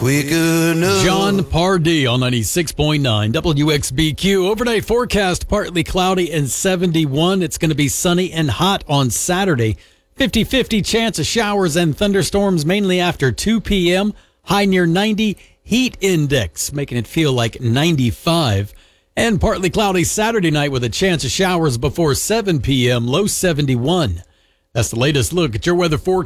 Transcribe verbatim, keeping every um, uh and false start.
We gonna John Pardee on ninety-six point nine W X B Q. Overnight forecast, partly cloudy and seventy-one. It's going to be sunny and hot on Saturday. fifty-fifty chance of showers and thunderstorms mainly after two p.m. High near ninety. Heat index making it feel like ninety-five. And partly cloudy Saturday night with a chance of showers before seven p.m. Low seventy-one. That's the latest look at your weather forecast.